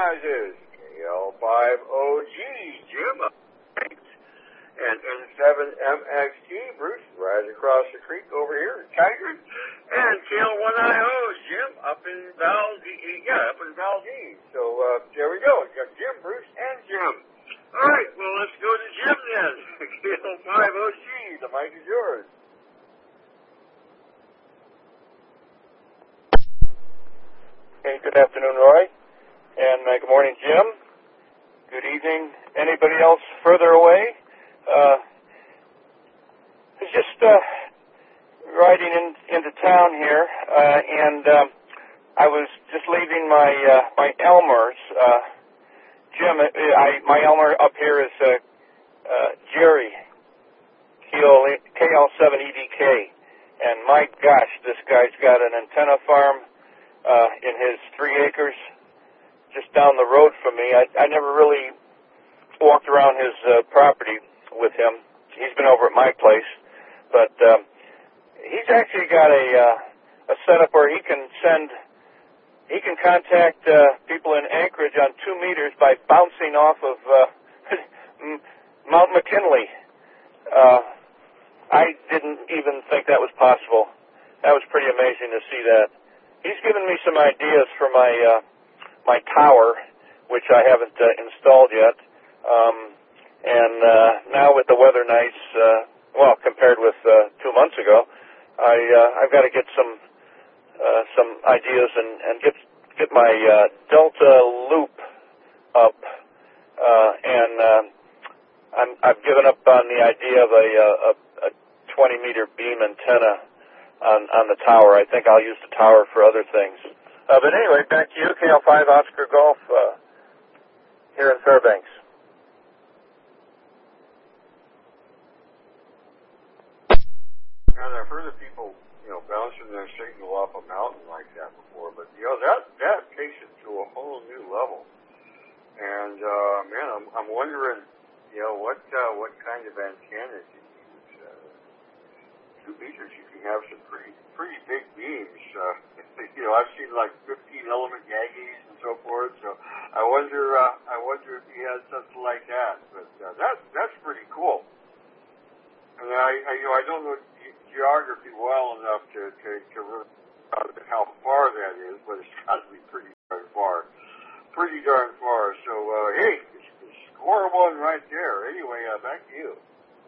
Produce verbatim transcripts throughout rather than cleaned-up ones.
Enterprises, K L five O G, Jim, and N seven M X T, Bruce, right across the creek over here in Tigard, and K L one I O, Jim, up in Valdez, yeah, up in Valdez. So uh, there we go. We got Jim, Bruce, and Jim. All right, well, let's go to Jim then. K L five O G, the mic is yours. Hey, good afternoon, Roy, and uh, good morning, Jim. Good evening, anybody else further away? Uh, I was just uh, riding in, into town here, uh, and um, I was just leaving my uh, my Elmers. Uh, Jim, I, my Elmer up here is uh, uh, Jerry, K L seven E D K, and my gosh, this guy's got an antenna farm uh, in his three acres just down the road from me. I, I never really walked around his uh, property with him. He's been over at my place, but um, he's actually got a uh, a setup where he can send, he can contact uh, people in Anchorage on two meters by bouncing off of uh, Mount McKinley. Uh, I didn't even think that was possible. That was pretty amazing to see that. He's given me some ideas for my uh, my tower, which I haven't uh, installed yet. Um, And uh, now with the weather nice, uh, well, compared with uh, two months ago, I uh, I've got to get some uh, some ideas and, and get get my uh, Delta loop up, uh, and uh, I'm I've given up on the idea of a a, a twenty meter beam antenna on on the tower. I think I'll use the tower for other things. Uh, but anyway, back to you, K L five Oscar Golf uh, here in Fairbanks. And I've heard of people, you know, bouncing their signal off a mountain like that before, but, you know, that that takes it to a whole new level. And, uh, man, I'm, I'm wondering, you know, what uh, what kind of antennas you use. Uh, two meters, you can have some pretty pretty big beams. Uh, you know, I've seen like fifteen element Yagis and so forth, so I wonder, uh, I wonder if he has something like that. But uh, that's, that's pretty cool. And I, I, you know, I don't know geography well enough to, to, to really know how far that is, but it's got to be pretty darn far. Pretty darn far. So, uh, hey, score one right there. Anyway, uh, back to you.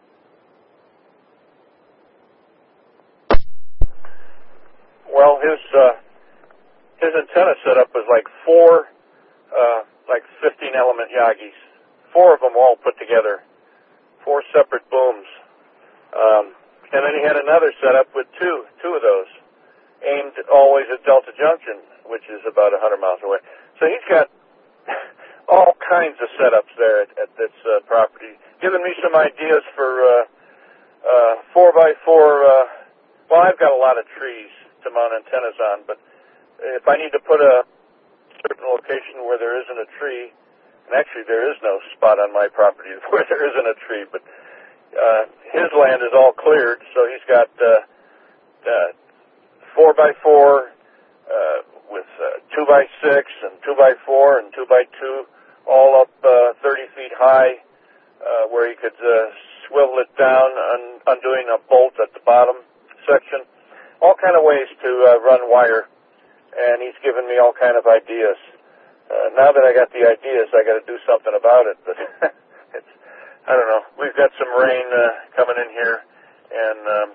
Well, his uh, his antenna setup was like four, uh, like fifteen element Yagis. Four of them all put together. Four separate booms. Um, And then he had another setup with two, two of those, aimed always at Delta Junction, which is about one hundred miles away. So he's got all kinds of setups there at, at this uh, property, giving me some ideas for uh, uh, four by four. Uh, well, I've got a lot of trees to mount antennas on, but if I need to put a certain location where there isn't a tree, and actually there is no spot on my property where there isn't a tree, but Uh, his land is all cleared, so he's got uh, uh, four by four uh, with uh, two by six and two by four and two by two, all up uh, thirty feet high, uh, where he could uh, swivel it down, un- undoing a bolt at the bottom section. All kind of ways to uh, run wire, and he's given me all kind of ideas. Uh, now that I got the ideas, I got to do something about it, but. it's I don't know. We've got some rain uh, coming in here, and um,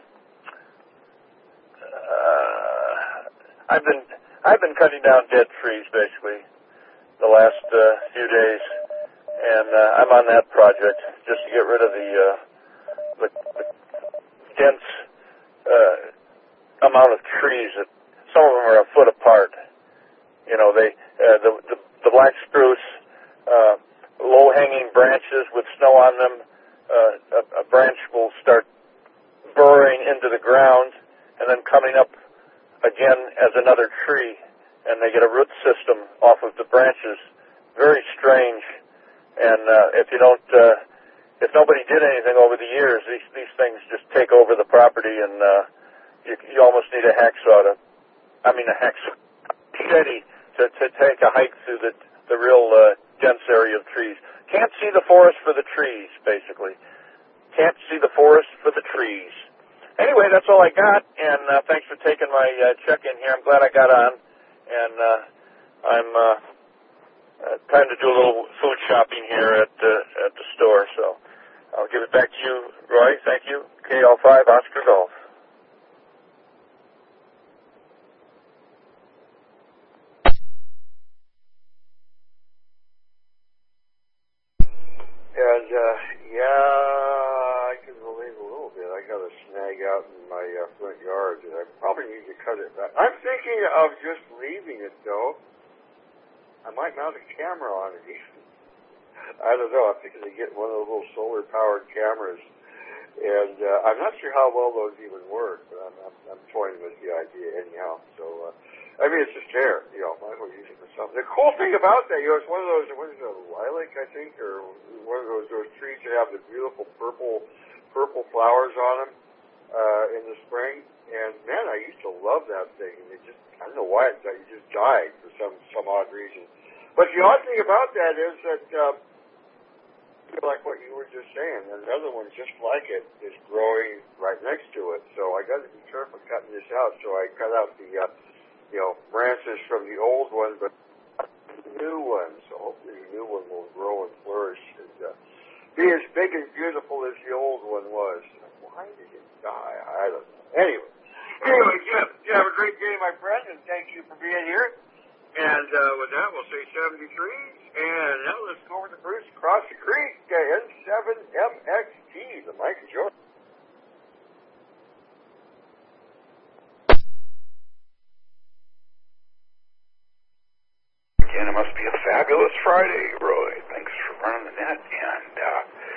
uh, I've been I've been cutting down dead trees basically the last uh, few days, and uh, I'm on that project just to get rid of the uh, the, the dense uh, amount of trees that some of them are a foot apart. You know, they uh, the, the the black spruce. Uh, low-hanging branches with snow on them, uh, a, a branch will start burrowing into the ground and then coming up again as another tree, and they get a root system off of the branches. Very strange, and uh, if you don't, uh, if nobody did anything over the years, these these things just take over the property, and uh, you, you almost need a hacksaw to, I mean a hacksaw, machete to, to take a hike through the the real uh, dense area of trees. Can't see the forest for the trees, basically. Can't see the forest for the trees. Anyway, that's all I got, and uh, thanks for taking my uh, check-in here. I'm glad I got on, and uh, I'm uh, uh, trying to do a little food shopping here at the at the store. So I'll give it back to you, Roy. Thank you. K L five Oscar Golf. And, uh, yeah, I can relate a little bit. I got a snag out in my uh, front yard, and I probably need to cut it back. I'm thinking of just leaving it, though. I might mount a camera on it even. I don't know. I'm thinking of getting one of those little solar-powered cameras. And uh, I'm not sure how well those even work, but I'm, I'm, I'm toying with the idea anyhow. So, uh, I mean, it's just there. You know, might as well use it for something. The cool thing about that, you know, it's one of those, what is it, a lilac, I think, or one of those those trees that have the beautiful purple purple flowers on them uh, in the spring. And, man, I used to love that thing. And it just, I don't know why it, it just died for some, some odd reason. But the odd thing about that is that, uh, like what you were just saying, another one just like it is growing right next to it. So I got to be careful cutting this out. So I cut out the, uh, you know, branches from the old one, but the new one. So hopefully the new one will grow and flourish and uh, be as big and beautiful as the old one was. Why did it die? I don't know. Anyway, anyway, Jim, you have a great day, my friend, and thank you for being here. And uh, with that, we'll say seventy-three. And now let's go over to Bruce across the creek, uh, N seven M X T, the Mike and Joe. Again, it must be a fabulous Friday, Roy. Thanks for running the net. And, uh,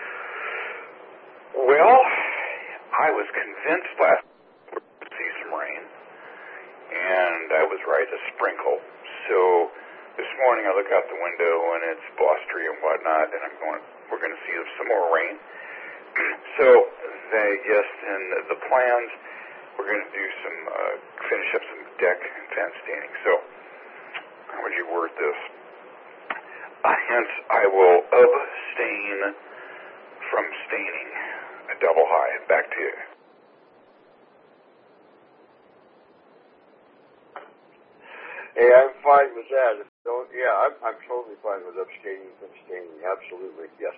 well, I was convinced last week to see some rain, and I was right, a sprinkle. So this morning I look out the window and it's blustery and whatnot, and I'm going, we're going to see some more rain. So they just in the plans, we're going to do some, uh, finish up some deck and fence staining. So how would you word this? Uh, hence, I will abstain from staining a double high. Back to you. Hey, I'm fine with that. So, yeah, I'm, I'm totally fine with abstaining from staining. Absolutely, yes.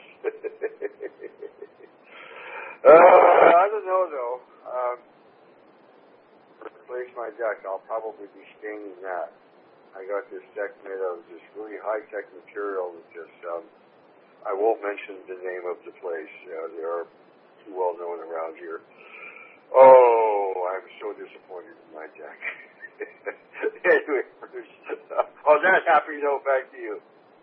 uh, I don't know, though. Um, to replace my deck, I'll probably be staining that. I got this deck made of this really high-tech material that just, um, I won't mention the name of the place. Uh, they are too well known around here. Oh, I'm so disappointed in my deck. Anyway, Bruce, on that happy note, back to you.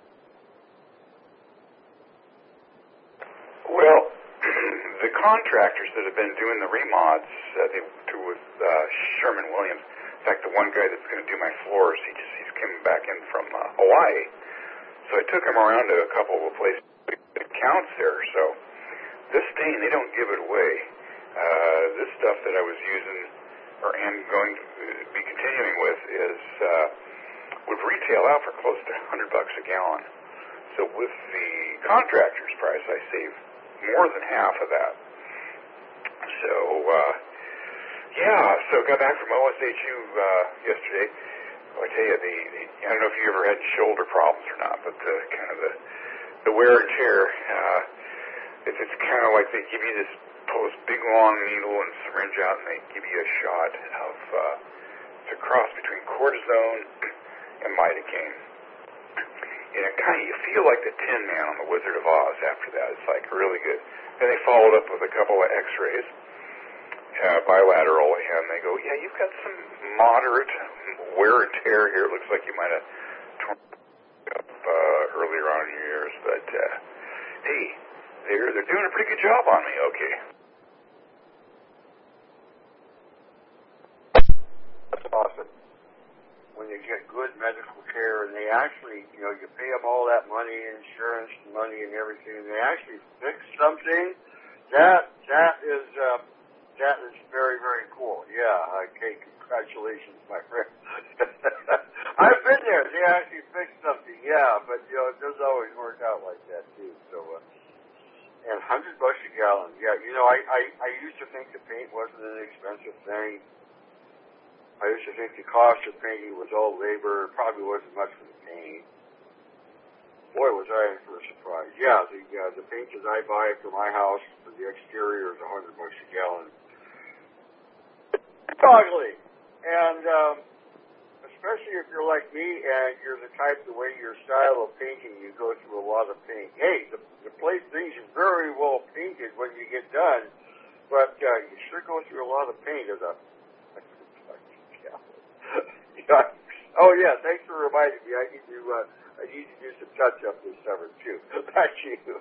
Well, the contractors that have been doing the remods, uh, they do with uh, Sherman Williams. In fact, the one guy that's going to do my floors, he just he's coming back in from uh, Hawaii. So I took him around to a couple of places that counts there. So this stain, they don't give it away. Uh, this stuff that I was using or am going to be continuing with is uh, would retail out for close to one hundred bucks a gallon. So with the contractor's price, I save more than half of that. So uh, yeah, so got back from O S H U uh, yesterday. Well, I tell you, the, the I don't know if you ever had shoulder problems or not, but the kind of the the wear and tear. Uh, it's it's kind of like they give you this. Pull this big long needle and syringe out, and they give you a shot of uh, it's a cross between cortisone and lidocaine. And it kind of you feel like the Tin Man on the Wizard of Oz after that. It's like really good. Then they followed up with a couple of X-rays, uh, bilateral, and they go, yeah, you've got some moderate wear and tear here. It looks like you might have torn up uh, earlier on in your years, but uh, hey, they're they're doing a pretty good job on me. Okay. Awesome. When you get good medical care and they actually, you know, you pay them all that money, insurance money and everything, and they actually fix something, that that is uh, that is very, very cool. Yeah, okay, congratulations, my friend. I've been there. They actually fixed something. yeah, but you know, it doesn't always work out like that too. So, uh, and hundred bucks a gallon. Yeah, you know, I, I I used to think the paint wasn't an expensive thing. I used to think the cost of painting was all labor. It probably wasn't much for the paint. Boy, was I in for a surprise. Yeah, the uh, the paint that I buy for my house for the exterior is a hundred bucks a gallon. Ugly, and um, especially if you're like me and you're the type, the way your style of painting, you go through a lot of paint. Hey, the, the place things are very well painted when you get done, but uh, you sure go through a lot of paint as a. yeah. Oh yeah, thanks for reminding me. I need to. Uh, I need to do some touch-up this summer, too. Back to you.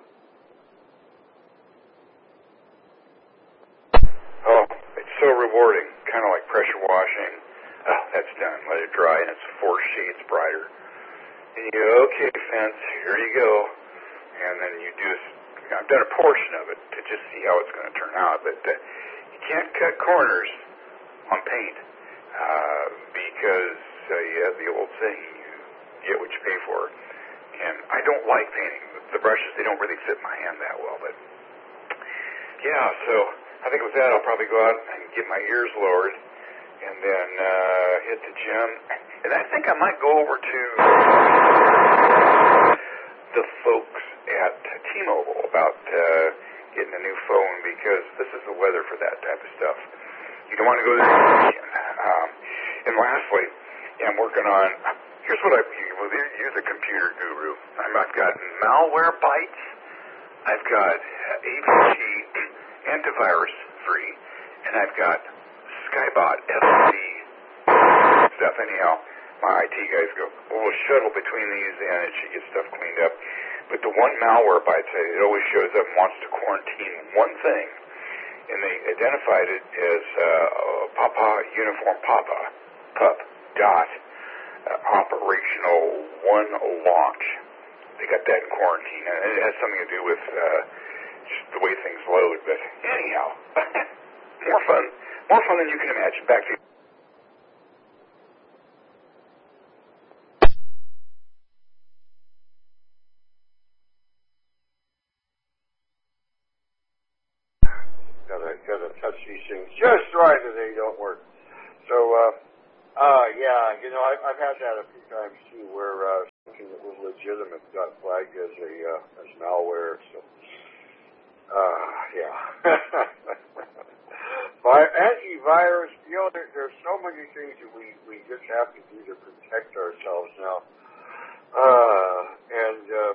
Oh, it's so rewarding. Kind of like pressure washing. Oh, that's done. Let it dry, and it's four shades brighter. And you go, okay, fence, here you go. And then you do this. You know, I've done a portion of it to just see how it's going to turn out. But uh, you can't cut corners on paint uh, because uh, you have the old saying, get what you pay for. And I don't like painting. The brushes, they don't really fit my hand that well. But, yeah, so I think with that, I'll probably go out and get my ears lowered and then uh, hit the gym. And I think I might go over to the folks at T-Mobile about uh, getting a new phone because this is the weather for that type of stuff. You don't want to go there. Um, and lastly, yeah, I'm working on... Here's what I've used. Well, you're the computer guru. I've got Malwarebytes. I've got A V G antivirus free, and I've got Skybot S C stuff. Anyhow, my I T guys go, well, we'll shuttle between these, and it should get stuff cleaned up. But the one Malwarebytes, it always shows up and wants to quarantine one thing, and they identified it as uh, Papa Uniform Papa Pup dot. Uh, operational one launch. They got that in quarantine, and it has something to do with uh, just the way things load. But anyhow, more fun, more fun than you can imagine. Back to you. Gotta gotta touch these things just right, or they don't work. So. uh Uh, yeah, you know, I've, I've had that a few times, too, where uh, something that was legitimate got flagged as a uh, as malware, so, uh, yeah. By antivirus, you know, there, there's so many things that we, we just have to do to protect ourselves now. Uh, and, uh,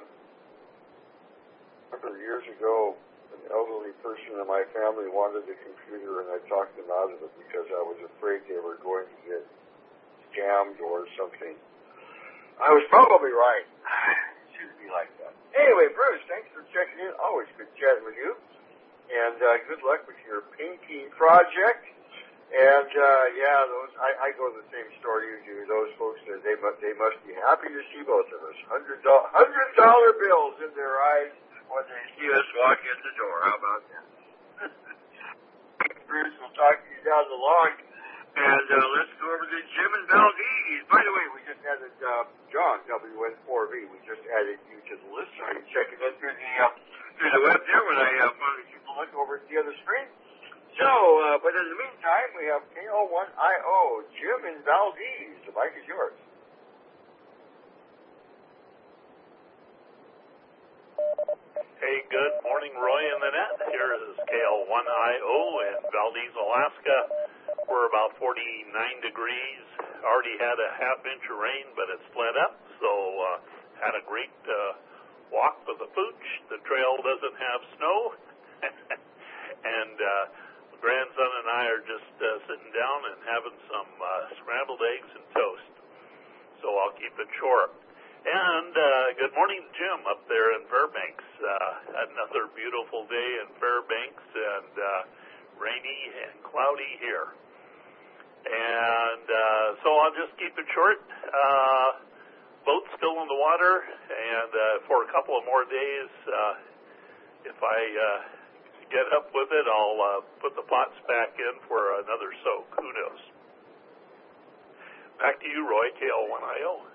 a couple of years ago, an elderly person in my family wanted a computer, and I talked them out of it because I was afraid they were going to get scammed or something. I was probably right. It shouldn't be like that. Anyway, Bruce, thanks for checking in. Always good chatting with you. And uh, good luck with your painting project. And, uh, yeah, those I, I go to the same store you do. Those folks, they must, they must be happy to see both of us. one hundred dollar bills in their eyes when they see us walk in the door. How about that? Bruce, we'll talk to you down the line. And uh, let's go over to Jim and Valdez. By the way, we just added uh, John, W N four V. We just added you to the list. So you checking in through the, uh, through the web there when I uh, finally took a look over at the other screen. So, uh, but in the meantime, we have K L one I O, Jim and Valdez. The mic is yours. Hey, good morning, Roy and Annette. Here is K L one I O in Valdez, Alaska. We're about forty-nine degrees. Already had a half inch of rain, but it's let up. So uh, had a great uh, walk with the pooch. The trail doesn't have snow. and uh, my grandson and I are just uh, sitting down and having some uh, scrambled eggs and toast. So I'll keep it short. And uh, good morning, Jim, up there in Fairbanks. Uh, another beautiful day in Fairbanks, and uh, rainy and cloudy here. And uh, so I'll just keep it short. Uh, boat's still in the water, and uh, for a couple of more days, uh, if I uh, get up with it, I'll uh, put the pots back in for another soak. Who knows? Back to you, Roy, K L one I O.